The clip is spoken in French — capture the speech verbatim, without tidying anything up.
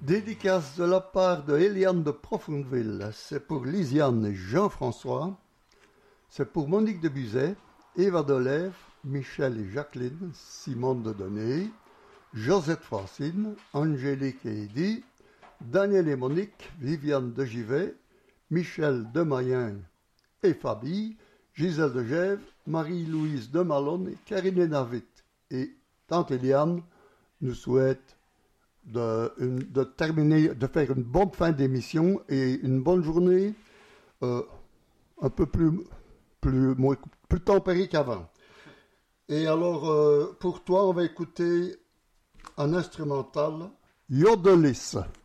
Dédicace de la part de Eliane de Profondeville. C'est pour Lisiane et Jean-François. C'est pour Monique de Buzet, Eva Delève, Michel et Jacqueline, Simone de Donay, Josette Francine, Angélique et Eddy, Daniel et Monique, Viviane de Givet, Michel de Mayen et Fabi, Gisèle de Gève, Marie-Louise de Malone et Karine Navit. Et Tante Eliane nous souhaite de, une, de terminer, de faire une bonne fin d'émission et une bonne journée, euh, un peu plus, plus, moins, plus tempérée qu'avant. Et alors, euh, pour toi, on va écouter un instrumental, Yodelis.